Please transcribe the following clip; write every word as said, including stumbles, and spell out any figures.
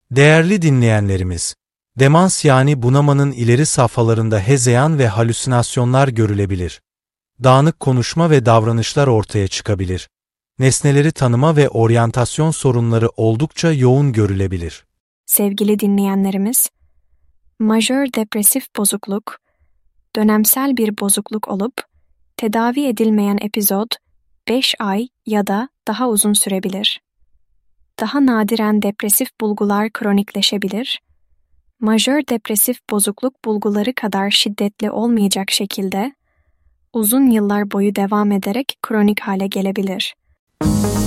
Değerli dinleyenlerimiz, demans yani bunamanın ileri safhalarında hezeyan ve halüsinasyonlar görülebilir. Dağınık konuşma ve davranışlar ortaya çıkabilir. Nesneleri tanıma ve oryantasyon sorunları oldukça yoğun görülebilir. Sevgili dinleyenlerimiz, majör depresif bozukluk, dönemsel bir bozukluk olup, tedavi edilmeyen epizod beş ay ya da daha uzun sürebilir. Daha nadiren depresif bulgular kronikleşebilir. Majör depresif bozukluk bulguları kadar şiddetli olmayacak şekilde uzun yıllar boyu devam ederek kronik hale gelebilir.